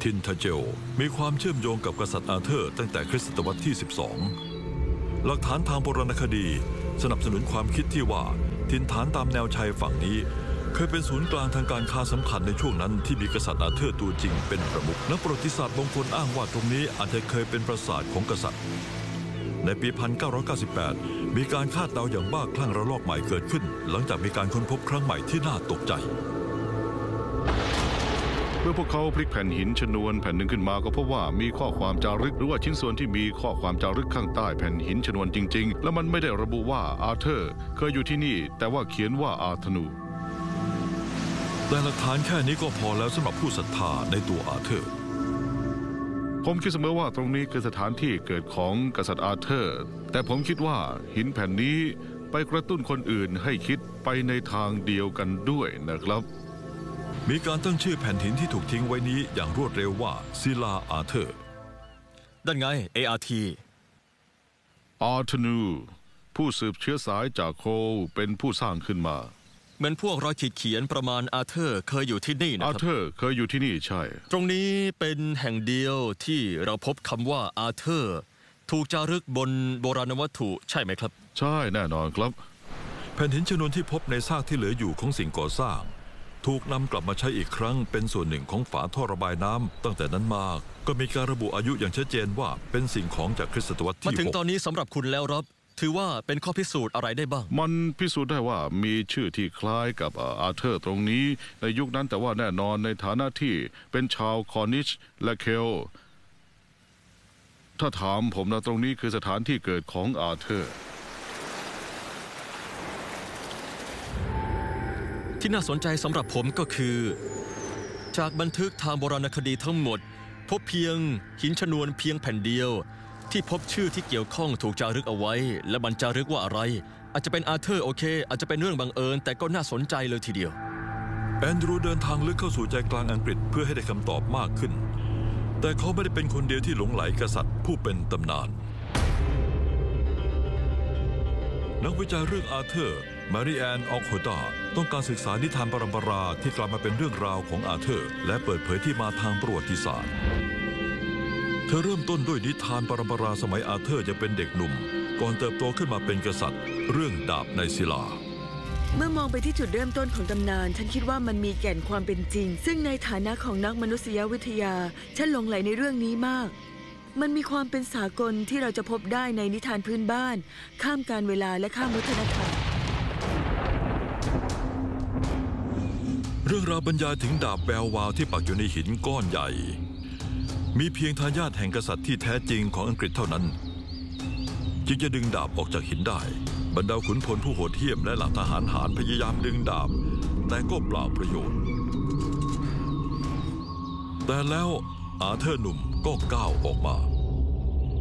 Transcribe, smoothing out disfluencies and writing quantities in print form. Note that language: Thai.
ทินทาเจลมีความเชื่อมโยงกับกษัตริย์อาเธอร์ตั้งแต่คริสตศตวรรษที่ 12 หลักฐานทางโบราณคดีสนับสนุนความคิดที่ว่าถิ่นฐานตามแนวชายฝั่งนี้เคยเป็นศูนย์กลางทางการค้าสำคัญในช่วงนั้นที่มีกษัตริย์อาเธอร์ตัวจริงเป็นประมุขนักประวัติศาสตร์บางคนอ้างว่าตรงนี้อาจจะเคยเป็นปราสาทของกษัตริย์ในปี 1998 มีการคาดเดาอย่างบ้าคลั่งระลอกใหม่เกิดขึ้นหลังจากมีการค้นพบครั้งใหม่ที่น่าตกใจเมื่อพวกเขาพลิกแผ่นหินชนวนแผ่นหนึ่งขึ้นมาก็พบว่ามีข้อความจารึกหรือว่าชิ้นส่วนที่มีข้อความจารึกข้างใต้แผ่นหินชนวนจริงๆและมันไม่ได้ระบุว่าอาเธอร์เคยอยู่ที่นี่แต่ว่าเขียนว่าอาธนูแต่หลักฐานแค่นี้ก็พอแล้วสำหรับผู้ศรัทธาในตัวอาเธอร์ผมคิดเสมอว่าตรงนี้คือสถานที่เกิดของกษัตริย์อาเธอร์แต่ผมคิดว่าหินแผ่นนี้ไปกระตุ้นคนอื่นให้คิดไปในทางเดียวกันด้วยนะครับมีการตั้งชื่อแผ่นหินที่ถูกทิ้งไว้นี้อย่างรวดเร็วว่าศิลาอาเธอร์นั่นไง ART อาธนูผู้สืบเชื้อสายจากโคเป็นผู้สร้างขึ้นมาเหมือนพวกรอยขีดเขียนประมาณอาเธอร์เคยอยู่ที่นี่นะครับอาเธอร์เคยอยู่ที่นี่ใช่ตรงนี้เป็นแห่งเดียวที่เราพบคำว่าอาเธอร์ถูกจารึกบนโบราณวัตถุใช่ไหมครับใช่แน่นอนครับแผ่นหินชนวนที่พบในซากที่เหลืออยู่ของสิ่งก่อสร้างถูกนำกลับมาใช้อีกครั้งเป็นส่วนหนึ่งของฝาท่อระบายน้ำตั้งแต่นั้นมาก็มีการระบุอายุอย่างชัดเจนว่าเป็นสิ่งของจากคริสตศตวรรษที่ 6 มาถึงตอนนี้สำหรับคุณแล้วครับถือว่าเป็นข้อพิสูจน์อะไรได้บ้างมันพิสูจน์ได้ว่ามีชื่อที่คล้ายกับอาเธอร์ตรงนี้ในยุคนั้นแต่ว่าแน่นอนในฐานะที่เป็นชาวคอร์นิชและเคลถ้าถามผมนะตรงนี้คือสถานที่เกิดของอาเธอร์ที่น่าสนใจสำหรับผมก็คือจากบันทึกทางโบราณคดีทั้งหมดพบเพียงหินชนวนเพียงแผ่นเดียวที่พบชื่อที่เกี่ยวข้องถูกจารึกเอาไว้และมันจารึกว่าอะไรอาจจะเป็นอาเธอร์โอเคอาจจะเป็นเรื่องบังเอิญแต่ก็น่าสนใจเลยทีเดียวแอนดรูเดินทางลึกเข้าสู่ใจกลางอังกฤษเพื่อให้ได้คำตอบมากขึ้นแต่เขาไม่ได้เป็นคนเดียวที่หลงไหลกษัตริย์ผู้เป็นตำนานนักวิจัยเรื่องอาเธอร์มารีแอนออกโฮดาต้องการศึกษานิทานปรัมปราที่กลับมาเป็นเรื่องราวของอาเธอร์และเปิดเผยที่มาทางประวัติศาสตร์เธอเริ่มต้นด้วยนิทานปรัมปราสมัยอาเธอร์จะเป็นเด็กหนุ่มก่อนเติบโตขึ้นมาเป็นกษัตริย์เรื่องดาบในศิลาเมื่อมองไปที่จุดเริ่มต้นของตำนานฉันคิดว่ามันมีแก่นความเป็นจริงซึ่งในฐานะของนักมนุษยวิทยาฉันหลงไหลในเรื่องนี้มากมันมีความเป็นสากลที่เราจะพบได้ในนิทานพื้นบ้านข้ามกาลเวลาและข้ามวัฒนธรรมเรื่องราวบรรยายถึงดาบแวววาวที่ปักอยู่ในหินก้อนใหญ่มีเพียงทายาทแห่งกษัตริย์ที่แท้จริงของอังกฤษเท่านั้นจึงจะดึงดาบออกจากหินได้บรรดาขุนพลผู้โหดเหี้ยมและเหล่าทหารหาญพยายามดึงดาบแต่ก็เปล่าประโยชน์แต่แล้วอาเธอร์หนุ่มก็ก้าวออกมา